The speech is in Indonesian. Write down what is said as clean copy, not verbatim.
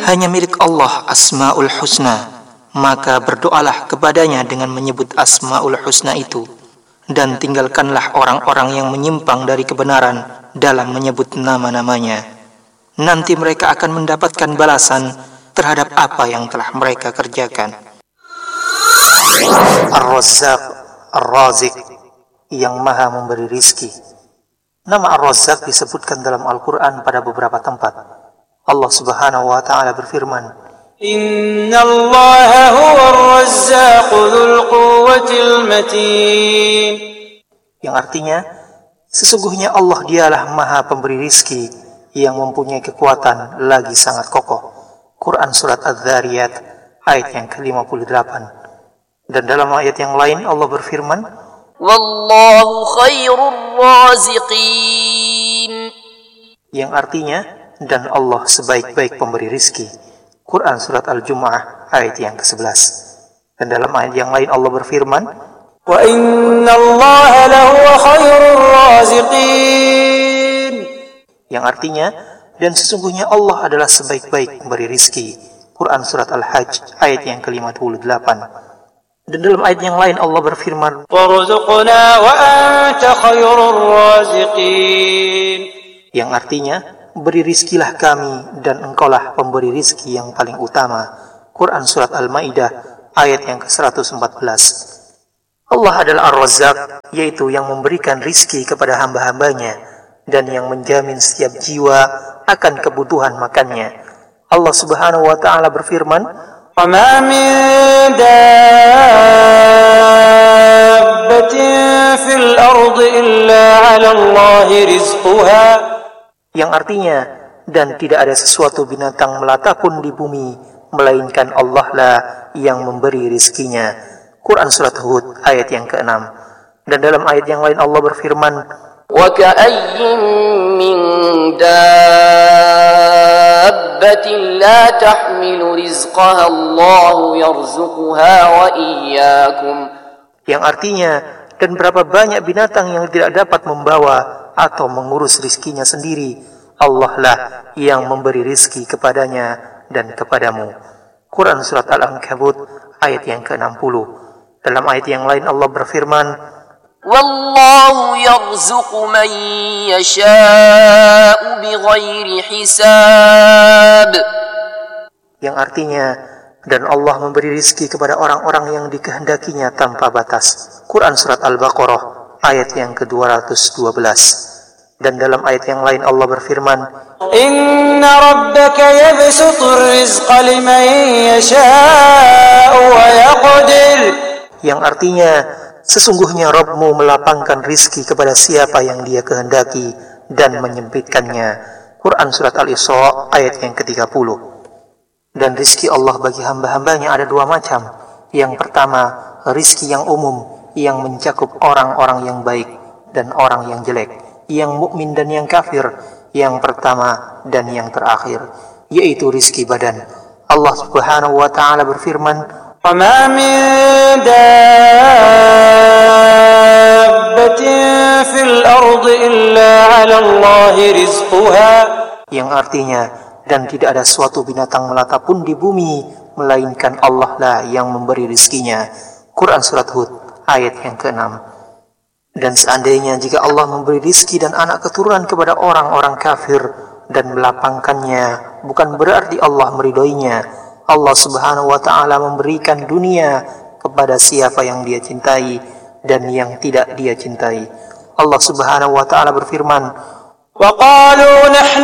Hanya milik Allah Asmaul Husna, maka berdoalah kepadanya dengan menyebut Asmaul Husna itu, dan tinggalkanlah orang-orang yang menyimpang dari kebenaran dalam menyebut nama-namanya. Nanti mereka akan mendapatkan balasan terhadap apa yang telah mereka kerjakan. Ar-Razzaq, Ar-Razik, yang maha memberi rizki. Nama Ar-Razzaq disebutkan dalam Al-Quran pada beberapa tempat. Allah Subhanahu wa ta'ala berfirman, Inna Allaha huwa ar-Razzaq dzul quwwatil matin. Yang artinya, sesungguhnya Allah dialah maha pemberi rizki yang mempunyai kekuatan lagi sangat kokoh. Quran Surat Adz-Dzariyat ayat yang ke-58. Dan dalam ayat yang lain Allah berfirman, Wallahu khairur raziqin, yang artinya, dan Allah sebaik-baik pemberi rizki. Quran Surat Al-Jumu'ah ayat yang ke-11. Dan dalam ayat yang lain Allah berfirman, Wa inna Allaha lahuwa khairur raziqin, yang artinya, dan sesungguhnya Allah adalah sebaik-baik pemberi rizki. Quran Surat Al-Hajj ayat yang ke-58. Dan dalam ayat yang lain Allah berfirman, warzuqna wa anta khairur raziqin, yang artinya, beri rizkilah kami dan engkaulah pemberi rizki yang paling utama. Quran Surat Al-Ma'idah ayat yang ke-114. Allah adalah Ar-Razzaq, yaitu yang memberikan rizki kepada hamba-hambanya dan yang menjamin setiap jiwa akan kebutuhan makannya. Allah Subhanahu wa ta'ala berfirman, وَمَا مِن دَابَّةٍ فِي الْأَرْضِ إِلَّا عَلَى اللَّهِ رِزْقُهَا, yang artinya, dan tidak ada sesuatu binatang melata pun di bumi, melainkan Allah lah yang memberi rizkinya. Quran Surat Hud ayat yang ke-6. Dan dalam ayat yang lain Allah berfirman, وَكَأَيٍّ مِّن دَابَّةٍ لَّا تَحْمِلُ رِزْقَهَا اللَّهُ يَرْزُقُهَا وَإِيَّاكُمْ, yang artinya, dan berapa banyak binatang yang tidak dapat membawa atau mengurus rizkinya sendiri, Allah lah yang memberi rizki kepadanya dan kepadamu. Quran Surat Al-Ankabut ayat yang ke-60. Dalam ayat yang lain Allah berfirman, Wallahu yarzuqu man yasha'u bighairi hisab, yang artinya, dan Allah memberi rizki kepada orang-orang yang dikehendakinya tanpa batas. Quran Surat Al-Baqarah ayat yang ke-212. Dan dalam ayat yang lain Allah berfirman, Inna rabbaka yabsutur rizqa liman yasha'u wa yaqdir, yang artinya, sesungguhnya Rabbmu melapangkan rizki kepada siapa yang Dia kehendaki dan menyempitkannya. Quran Surat Al-Isra ayat yang ke-30. Dan rizki Allah bagi hamba-hambanya ada dua macam. Yang pertama, rizki yang umum, yang mencakup orang-orang yang baik dan orang yang jelek, yang mukmin dan yang kafir, yang pertama dan yang terakhir, yaitu rizki badan. Allah Subhanahu wa ta'ala berfirman, وَمَا مِن دَابَّةٍ فِي الْأَرْضِ إِلَّا عَلَى اللَّهِ رِزْقُهَا, yang artinya, dan tidak ada suatu binatang melata pun di bumi, melainkan Allah lah yang memberi rizkinya. Quran Surat Hud ayat yang ke-6. Dan seandainya jika Allah memberi rizki dan anak keturunan kepada orang-orang kafir dan melapangkannya, bukan berarti Allah meridhoinya. Allah Subhanahu wa ta'ala memberikan dunia kepada siapa yang Dia cintai dan yang tidak Dia cintai. Allah Subhanahu wa ta'ala berfirman, وَقَالُوا نَحْنُ